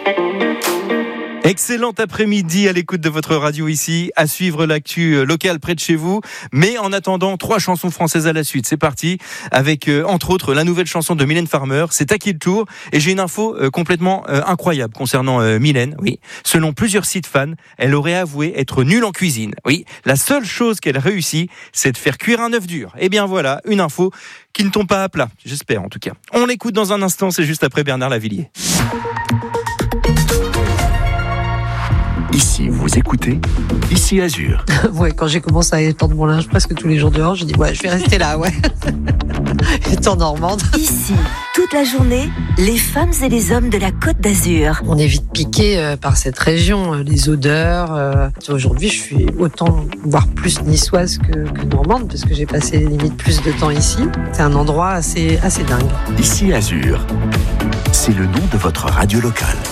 Excellent après-midi à l'écoute de votre radio ici, à suivre l'actu locale près de chez vous. Mais en attendant, 3 chansons françaises à la suite. C'est parti avec, entre autres, la nouvelle chanson de Mylène Farmer. C'est à qui le tour? Et j'ai une info complètement incroyable concernant Mylène. Oui, selon plusieurs sites fans, elle aurait avoué être nulle en cuisine. Oui, la seule chose qu'elle réussit, c'est de faire cuire un œuf dur. Eh bien voilà, une info qui ne tombe pas à plat. J'espère en tout cas. On l'écoute dans un instant, c'est juste après Bernard Lavilliers. Ici, vous écoutez Ici Azur. Ouais, quand j'ai commencé à étendre mon linge presque tous les jours dehors, je dis ouais, je vais rester là, ouais. Étant normande. Ici, toute la journée, les femmes et les hommes de la Côte d'Azur. On est vite piqué par cette région, les odeurs. Aujourd'hui, je suis autant, voire plus niçoise que normande, parce que j'ai passé limite plus de temps ici. C'est un endroit assez dingue. Ici Azur, c'est le nom de votre radio locale.